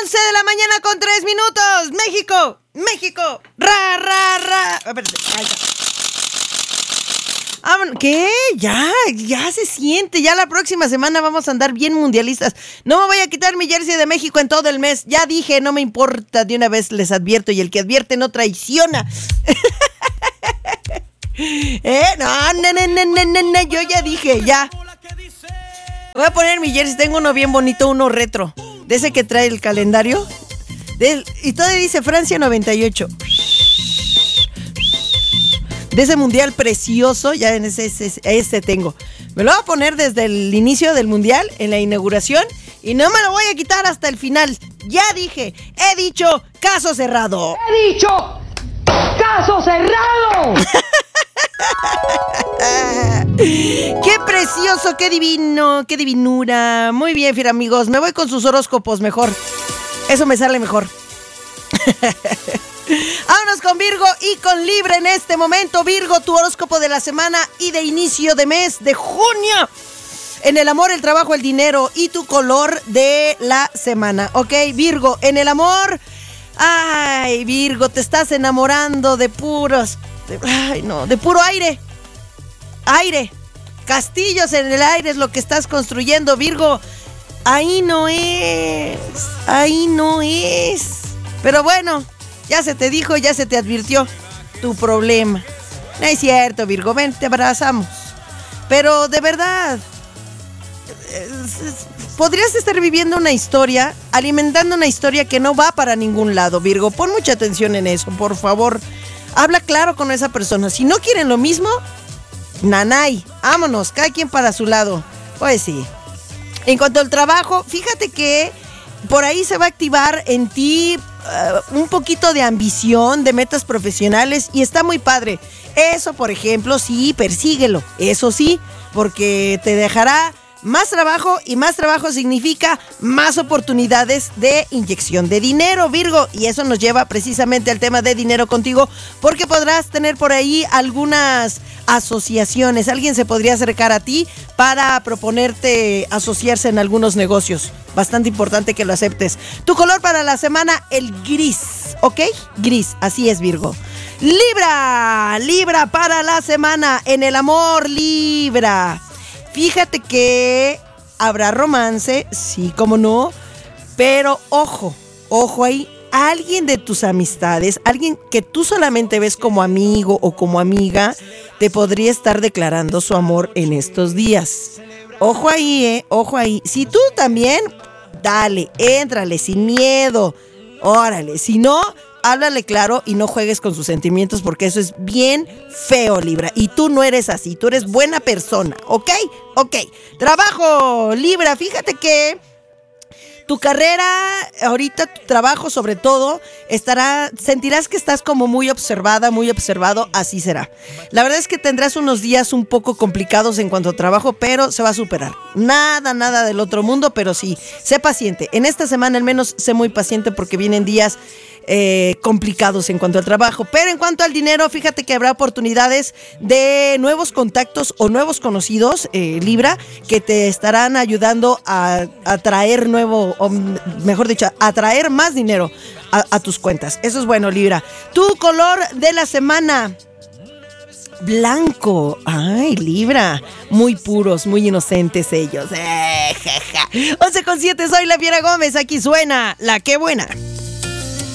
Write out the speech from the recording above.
11 de la mañana con 3 minutos. México, México, ra, ra, ra. Espérate, ahí está. ¿Qué? Ya se siente. Ya la próxima semana vamos a andar bien mundialistas. No me voy a quitar mi jersey de México en todo el mes. Ya dije, no me importa. De una vez les advierto. Y el que advierte no traiciona. No. Yo ya dije, ya. Voy a poner mi jersey. Tengo uno bien bonito, uno retro. De ese que trae el calendario. Y todavía dice Francia 98. De ese mundial precioso, ya en ese tengo. Me lo voy a poner desde el inicio del mundial, en la inauguración, y no me lo voy a quitar hasta el final. Ya dije, he dicho, caso cerrado. ¡He dicho, caso cerrado! ¡Qué precioso, qué divino, qué divinura! Muy bien, fiera amigos, me voy con sus horóscopos mejor. Eso me sale mejor. Vámonos con Virgo y con Libra en este momento. Virgo, tu horóscopo de la semana y de inicio de mes de junio. En el amor, el trabajo, el dinero y tu color de la semana. Ok, Virgo, en el amor. Ay, Virgo, te estás enamorando de puros. De puro aire. Aire. Castillos en el aire es lo que estás construyendo, Virgo. Ahí no es. Ahí no es. Pero bueno. Ya se te dijo, ya se te advirtió tu problema. No es cierto, Virgo, ven, te abrazamos. Pero de verdad, podrías estar viviendo una historia, alimentando una historia que no va para ningún lado, Virgo. Pon mucha atención en eso, por favor. Habla claro con esa persona. Si no quieren lo mismo, nanay, vámonos, cada quien para su lado. Pues sí. En cuanto al trabajo, fíjate que por ahí se va a activar en ti un poquito de ambición, de metas profesionales, y está muy padre. Eso, por ejemplo, sí, persíguelo. Eso sí, porque te dejará más trabajo, y más trabajo significa más oportunidades de inyección de dinero, Virgo. Y eso nos lleva precisamente al tema de dinero contigo, porque podrás tener por ahí algunas asociaciones. Alguien se podría acercar a ti para proponerte asociarse en algunos negocios. Bastante importante que lo aceptes. Tu color para la semana, el gris, ¿ok? Gris, así es, Virgo. Libra para la semana. En el amor, Libra. Fíjate que habrá romance, sí, cómo no, pero ojo ahí, alguien de tus amistades, alguien que tú solamente ves como amigo o como amiga, te podría estar declarando su amor en estos días. Ojo ahí, ojo ahí. Si tú también, dale, éntrale sin miedo, órale, si no, háblale claro y no juegues con sus sentimientos, porque eso es bien feo, Libra. Y tú no eres así, tú eres buena persona, ¿ok? Ok. Trabajo, Libra, fíjate que tu carrera, ahorita tu trabajo sobre todo, sentirás que estás como muy observada, muy observado, así será. La verdad es que tendrás unos días un poco complicados en cuanto a trabajo, pero se va a superar. Nada del otro mundo, pero sí, sé paciente. En esta semana al menos sé muy paciente porque vienen días complicados en cuanto al trabajo, pero en cuanto al dinero, fíjate que habrá oportunidades de nuevos contactos o nuevos conocidos, Libra, que te estarán ayudando a traer a traer más dinero a tus cuentas. Eso es bueno, Libra. Tu color de la semana, blanco. Ay, Libra, muy puros, muy inocentes ellos. 11:07, soy la Fiera Gómez, aquí suena La Qué Buena.